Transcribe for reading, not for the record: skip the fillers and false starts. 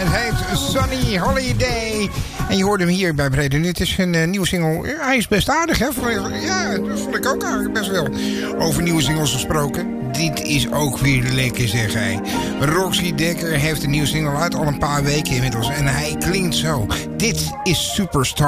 Het heet Sunny Holiday. En je hoorde hem hier bij Breda. Dit is een nieuwe single. Hij is best aardig, hè? Ja, dat vond ik ook eigenlijk best wel. Over nieuwe singles gesproken. Dit is ook weer lekker, zeg hij. Roxy Dekker heeft een nieuwe single uit, al een paar weken inmiddels. En hij klinkt zo. Dit is Superstar.